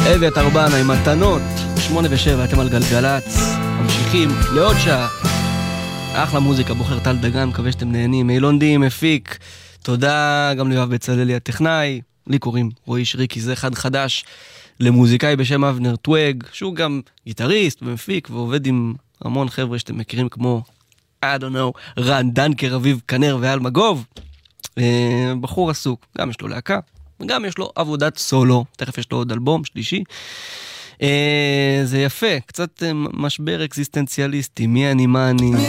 אביתר בנה עם מתנות, 8 ו7, אתם על גלגלץ, ממשיכים לעוד שעה. אחלה מוזיקה, בוחר טל דגן, מקווה שאתם נהנים. אילון די מפיק, תודה גם ליואב בצללי הטכנאי, לי קוראים רועי שריקי, זה אחד חדש למוזיקאי בשם אבנר טוויג, שהוא גם גיטריסט ומפיק ועובד עם המון חבר'ה שאתם מכירים כמו, I don't know, רן דנקר, אביב כנר ואל מגוב. בחור עסוק, גם יש לו להקה, וגם יש לו עבודת סולו, תכף יש לו עוד אלבום שלישי. זה יפה, קצת משבר אקזיסטנציאליסטי, מי אני מה אני,